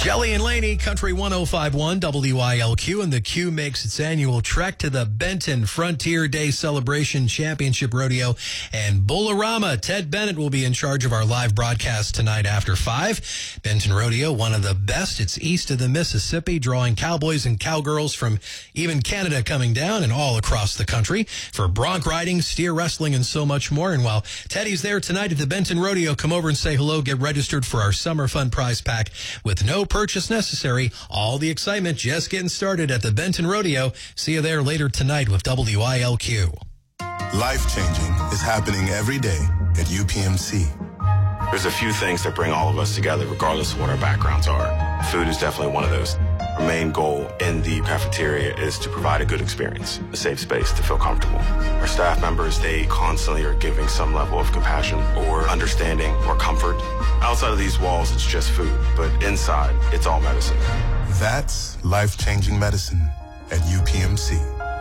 Jelly and Laney, Country 105.1 WILQ, and the Q makes its annual trek to the Benton Frontier Day Celebration Championship Rodeo and Bullarama. Ted Bennett will be in charge of our live broadcast tonight after 5. Benton Rodeo, one of the best. It's east of the Mississippi, drawing cowboys and cowgirls from even Canada coming down and all across the country for bronc riding, steer wrestling, and so much more. And while Teddy's there tonight at the Benton Rodeo, come over and say hello. Get registered for our Summer Fun Prize Pack with no purchase necessary. All the excitement just getting started at the Benton Rodeo. See you there later tonight with WILQ. Life-changing is happening every day at UPMC. There's a few things that bring all of us together regardless of what our backgrounds are. Food is definitely one of those. Our main goal in the cafeteria is to provide a good experience, a safe space to feel comfortable. Our staff members, they constantly are giving some level of compassion or understanding or comfort. Outside of these walls, it's just food, but inside, it's all medicine. That's life-changing medicine at UPMC.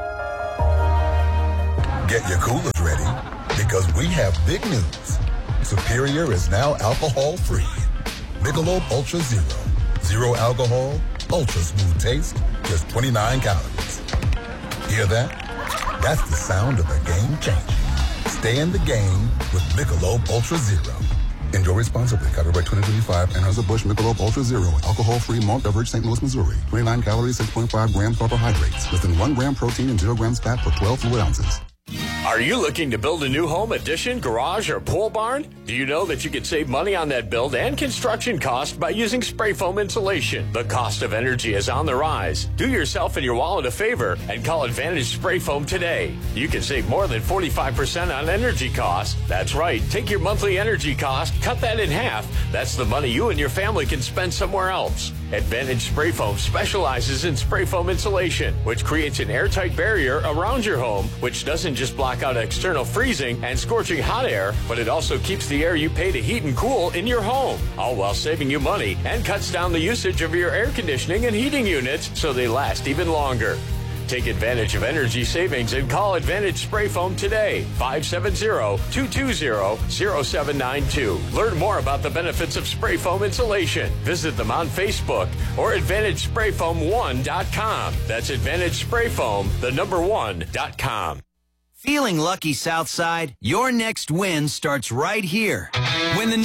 Get your coolers ready because we have big news. Superior is now alcohol-free. Michelob Ultra Zero. Zero alcohol, ultra smooth taste, just 29 calories. Hear that? That's the sound of a game changing. Stay in the game with Michelob Ultra Zero. Enjoy responsibly. Copyright 2025. Anheuser-Busch Michelob Ultra Zero. Alcohol-free malt beverage, St. Louis, Missouri. 29 calories, 6.5 grams carbohydrates. Less than 1 gram protein and 0 grams fat per 12 fluid ounces. Are you looking to build a new home, addition, garage, or pole barn? Do you know that you could save money on that build and construction cost by using spray foam insulation? The cost of energy is on the rise. Do yourself and your wallet a favor and call Advantage Spray Foam today. You can save more than 45% on energy costs. That's right. Take your monthly energy cost, cut that in half. That's the money you and your family can spend somewhere else. Advantage Spray Foam specializes in spray foam insulation, which creates an airtight barrier around your home, which doesn't just block out external freezing and scorching hot air, but it also keeps the air you pay to heat and cool in your home, all while saving you money and cuts down the usage of your air conditioning and heating units so they last even longer. Take advantage of energy savings and call Advantage Spray Foam today, 570-220-0792. Learn more about the benefits of spray foam insulation. Visit them on Facebook or AdvantageSprayFoam1.com. That's AdvantageSprayFoam, the number 1.com. Feeling lucky, Southside? Your next win starts right here. When the